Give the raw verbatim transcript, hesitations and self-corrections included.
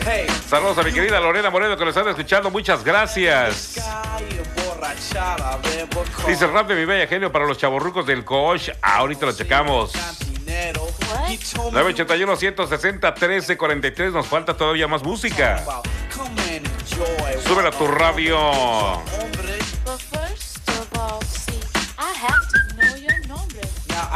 Saludos a mi querida Lorena Moreno que nos están escuchando. Muchas gracias. Dice rap de mi bella genio para los chavorrucos del coach. Ahorita lo checamos. nueve ochenta y uno, ciento sesenta, trece cuarenta y tres. Nos falta todavía más música. Súbela a tu radio.